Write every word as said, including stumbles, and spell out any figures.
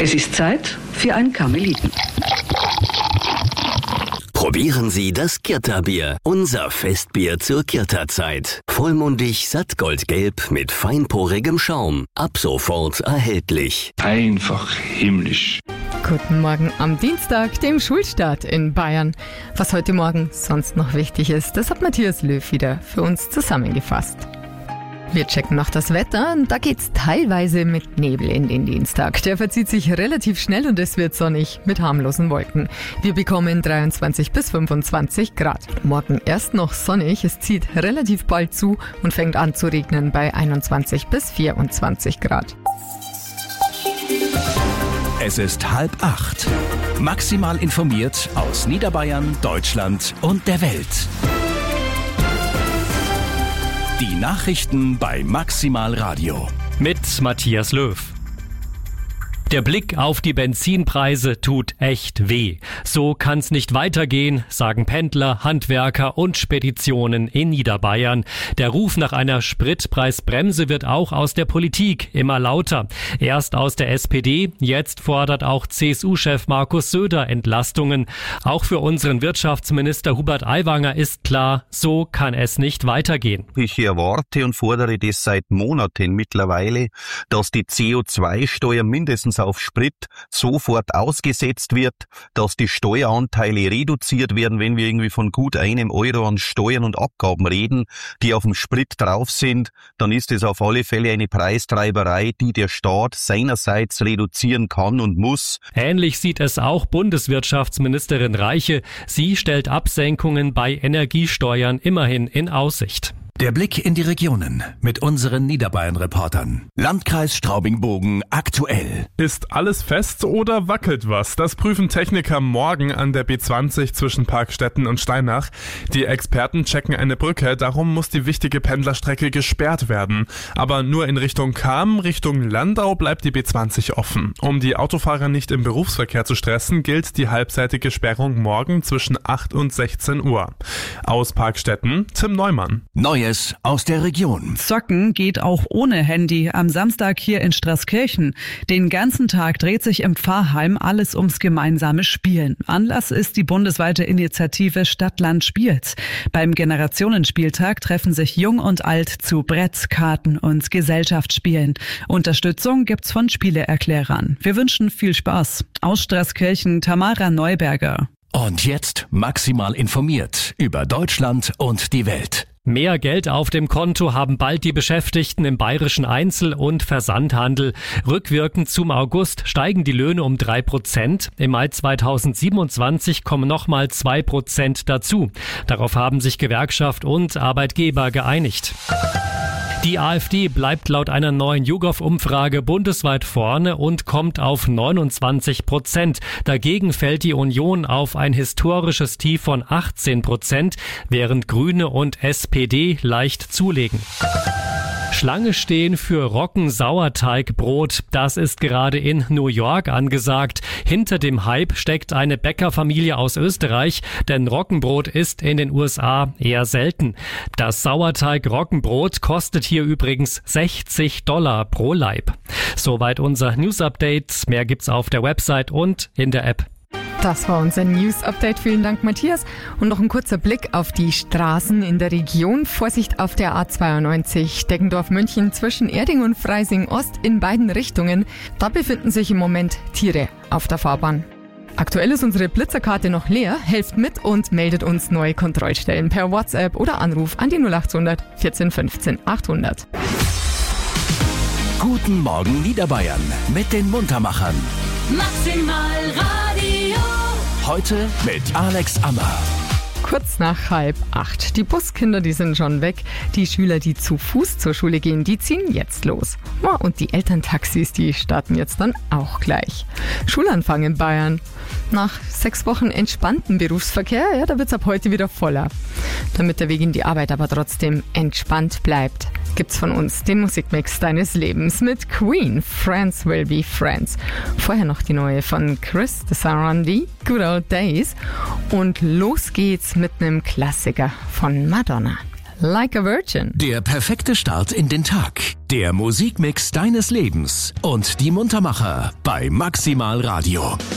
Es ist Zeit für ein Karmeliten. Probieren Sie das Kirta-Bier, unser Festbier zur Kirta-Zeit. Vollmundig, sattgoldgelb mit feinporigem Schaum. Ab sofort erhältlich. Einfach himmlisch. Guten Morgen am Dienstag, dem Schulstart in Bayern. Was heute Morgen sonst noch wichtig ist, das hat Matthias Löw wieder für uns zusammengefasst. Wir checken noch das Wetter. Da geht's teilweise mit Nebel in den Dienstag. Der verzieht sich relativ schnell und es wird sonnig mit harmlosen Wolken. Wir bekommen dreiundzwanzig bis fünfundzwanzig Grad. Morgen erst noch sonnig. Es zieht relativ bald zu und fängt an zu regnen bei einundzwanzig bis vierundzwanzig Grad. Es ist halb acht. Maximal informiert aus Niederbayern, Deutschland und der Welt. Die Nachrichten bei Maximal Radio. Mit Matthias Löw. Der Blick auf die Benzinpreise tut echt weh. So kann's nicht weitergehen, sagen Pendler, Handwerker und Speditionen in Niederbayern. Der Ruf nach einer Spritpreisbremse wird auch aus der Politik immer lauter. Erst aus der S P D, jetzt fordert auch C S U-Chef Markus Söder Entlastungen. Auch für unseren Wirtschaftsminister Hubert Aiwanger ist klar, so kann es nicht weitergehen. Ich erwarte und fordere das seit Monaten mittlerweile, dass die C O zwei Steuer mindestens auf Sprit sofort ausgesetzt wird, dass die Steueranteile reduziert werden, wenn wir irgendwie von gut einem Euro an Steuern und Abgaben reden, die auf dem Sprit drauf sind, dann ist es auf alle Fälle eine Preistreiberei, die der Staat seinerseits reduzieren kann und muss. Ähnlich sieht es auch Bundeswirtschaftsministerin Reiche. Sie stellt Absenkungen bei Energiesteuern immerhin in Aussicht. Der Blick in die Regionen mit unseren Niederbayern-Reportern. Landkreis Straubing-Bogen aktuell. Ist alles fest oder wackelt was? Das prüfen Techniker morgen an der B zwanzig zwischen Parkstetten und Steinach. Die Experten checken eine Brücke, darum muss die wichtige Pendlerstrecke gesperrt werden. Aber nur in Richtung Cham, Richtung Landau bleibt die B zwanzig offen. Um die Autofahrer nicht im Berufsverkehr zu stressen, gilt die halbseitige Sperrung morgen zwischen acht und sechzehn Uhr. Aus Parkstetten, Tim Neumann. Neues aus der Region. Zocken geht auch ohne Handy am Samstag hier in Straßkirchen. Den ganzen Tag dreht sich im Pfarrheim alles ums gemeinsame Spielen. Anlass ist die bundesweite Initiative Stadt-Land spielt. Beim Generationenspieltag treffen sich Jung und Alt zu Brett, Karten und Gesellschaftsspielen. Unterstützung gibt's von Spieleerklärern. Wir wünschen viel Spaß. Aus Straßkirchen, Tamara Neuberger. Und jetzt maximal informiert über Deutschland und die Welt. Mehr Geld auf dem Konto haben bald die Beschäftigten im bayerischen Einzel- und Versandhandel. Rückwirkend zum August steigen die Löhne um drei Prozent. Im Mai zweitausendsiebenundzwanzig kommen nochmal zwei Prozent dazu. Darauf haben sich Gewerkschaft und Arbeitgeber geeinigt. Die AfD bleibt laut einer neuen YouGov-Umfrage bundesweit vorne und kommt auf neunundzwanzig Prozent. Dagegen fällt die Union auf ein historisches Tief von achtzehn Prozent, während Grüne und S P D leicht zulegen. Schlange stehen für Roggensauerteigbrot. Das ist gerade in New York angesagt. Hinter dem Hype steckt eine Bäckerfamilie aus Österreich, denn Roggenbrot ist in den U S A eher selten. Das Sauerteig-Roggenbrot kostet hier übrigens sechzig Dollar pro Laib. Soweit unser News-Update. Mehr gibt's auf der Website und in der App. Das war unser News-Update. Vielen Dank, Matthias. Und noch ein kurzer Blick auf die Straßen in der Region. Vorsicht auf der A zweiundneunzig, Deggendorf-München zwischen Erding und Freising-Ost in beiden Richtungen. Da befinden sich im Moment Tiere auf der Fahrbahn. Aktuell ist unsere Blitzerkarte noch leer. Helft mit und meldet uns neue Kontrollstellen per WhatsApp oder Anruf an die null achthundert vierzehn fünfzehn achthundert. Guten Morgen Niederbayern mit den Muntermachern. Maximal Radio. Heute mit Alex Ammer. Kurz nach halb acht. Die Buskinder, die sind schon weg. Die Schüler, die zu Fuß zur Schule gehen, die ziehen jetzt los. Oh, und die Elterntaxis, die starten jetzt dann auch gleich. Schulanfang in Bayern. Nach sechs Wochen entspannten Berufsverkehr, ja, da wird's ab heute wieder voller. Damit der Weg in die Arbeit aber trotzdem entspannt bleibt, gibt's von uns den Musikmix deines Lebens mit Queen, Friends Will Be Friends. Vorher noch die neue von Chris Sarandon, Good Old Days. Und los geht's mit einem Klassiker von Madonna. Like a Virgin. Der perfekte Start in den Tag. Der Musikmix deines Lebens. Und die Muntermacher bei Maximal Radio.